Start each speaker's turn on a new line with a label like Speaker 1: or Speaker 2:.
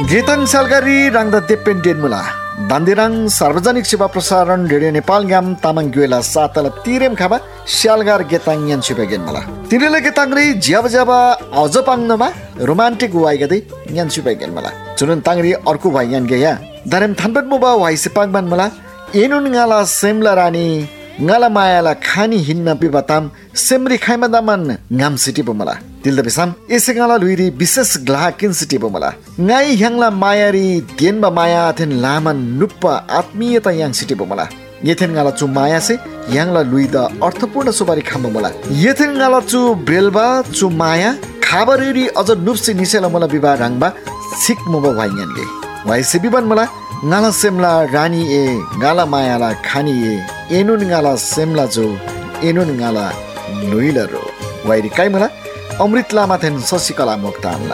Speaker 1: गेताङ सालगारी राङदा देपेन डेनमुला दान्दिराङ सार्वजनिक सेवा प्रसारण रेडियो नेपाल ग्याम तामाङ गुएला सातल तिरेम खाबा स्यालगार गेताङ यान छिपे गेनमला तिरेले गेताङ रे ज्याब ज्याब अझ पाङ्नमा रोमान्टिक वाइ गदै यान छिपे गेनमला जुन ताङरी अर्को भाइ यान गया दारेम थानपट मुबा वाइ सिपाङ बनमला एनुन गाला सेमला रानी ngala mayala khani hinna pibatam semri khaima daman ngam city bomala tilda bisam ese ngala luiri bises glakin city bomala ngai hyangla mayari dienba maya then laman nuppa atmiyata yang city bomala yethen ngala chu maya se yangla luida arthapurna subari kham bomala yethen ngala chu brelba chu maya khabari aja nupsi nisela mala biba rangba sik moba waingan ge wai se biban mala ngala semla rani e ngala mayala khani e enun ngala semla jo enun ngala nuila ro wairi kai mala अमृत लामा थेन शशिकला मोक्तान